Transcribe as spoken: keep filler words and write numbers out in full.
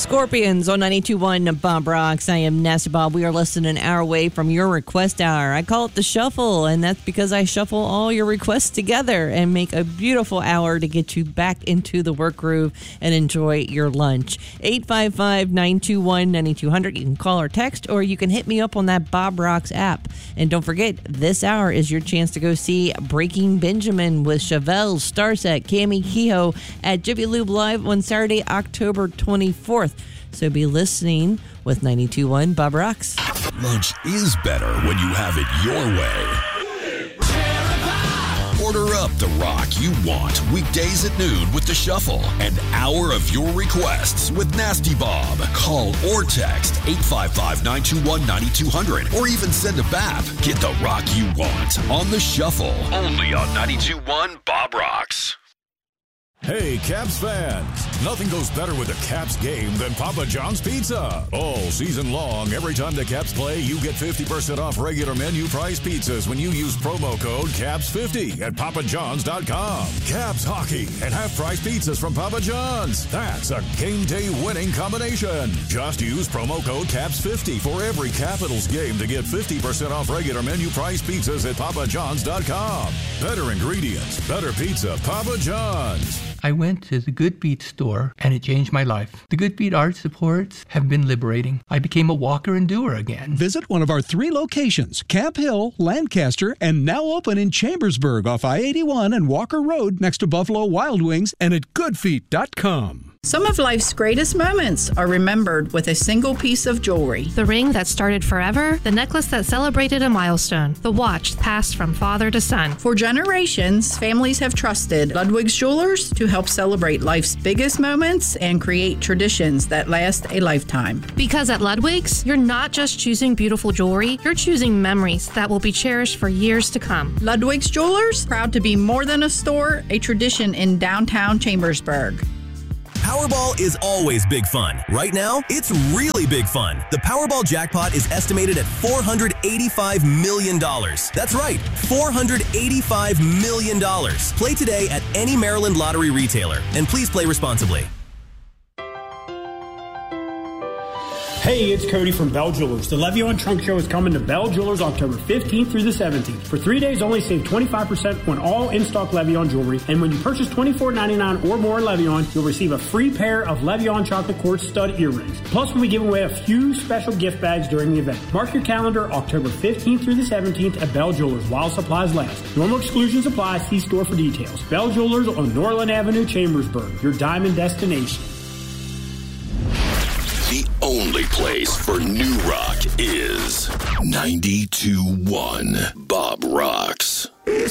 Scorpions on ninety-two point one Bob Rocks. I am Nasty Bob. We are less than an hour away from your request hour. I call it the shuffle, and that's because I shuffle all your requests together and make a beautiful hour to get you back into the work groove and enjoy your lunch. eight five five, nine two one, nine two zero zero. You can call or text, or you can hit me up on that Bob Rocks app. And don't forget, this hour is your chance to go see Breaking Benjamin with Chevelle, Starset, Cammie Kehoe at Jiffy Lube Live on Saturday, October twenty-fourth. So be listening with ninety-two point one Bob Rocks. Lunch is better when you have it your way. Order up the rock you want weekdays at noon with The Shuffle. An hour of your requests with Nasty Bob. Call or text eight five five, nine two one, nine two zero zero or even send a B A P. Get the rock you want on The Shuffle. Only on ninety-two point one Bob Rocks. Hey, Caps fans! Nothing goes better with a Caps game than Papa John's Pizza. All season long, every time the Caps play, you get fifty percent off regular menu price pizzas when you use promo code caps fifty at papa johns dot com. Caps hockey and half-price pizzas from Papa John's. That's a game day winning combination. Just use promo code caps fifty for every Capitals game to get fifty percent off regular menu price pizzas at papa johns dot com. Better ingredients, better pizza, Papa John's. I went to the Good Beat store, and it changed my life. The Good Beat art supports have been liberating. I became a walker and doer again. Visit one of our three locations, Camp Hill, Lancaster, and now open in Chambersburg off I eighty-one and Walker Road next to Buffalo Wild Wings, and at good feet dot com. Some of life's greatest moments are remembered with a single piece of jewelry. The ring that started forever, the necklace that celebrated a milestone, the watch passed from father to son. For generations, families have trusted Ludwig's Jewelers to help celebrate life's biggest moments and create traditions that last a lifetime. Because at Ludwig's, you're not just choosing beautiful jewelry, you're choosing memories that will be cherished for years to come. Ludwig's Jewelers, proud to be more than a store, a tradition in downtown Chambersburg. Powerball is always big fun. Right now, it's really big fun. The Powerball jackpot is estimated at four hundred eighty-five million dollars. That's right, four hundred eighty-five million dollars. Play today at any Maryland lottery retailer, and please play responsibly. Hey, it's Cody from Bell Jewelers. The Le'Veon Trunk Show is coming to Bell Jewelers October fifteenth through the seventeenth. For three days only, save twenty-five percent on all in-stock Le'Veon jewelry. And when you purchase twenty-four ninety-nine or more Le'Veon, you'll receive a free pair of Le'Veon chocolate quartz stud earrings. Plus, we'll be giving away a few special gift bags during the event. Mark your calendar October fifteenth through the seventeenth at Bell Jewelers while supplies last. Normal exclusions apply. See store for details. Bell Jewelers on Norland Avenue, Chambersburg, your diamond destination. The only place for new rock is ninety-two point one Bob Rocks.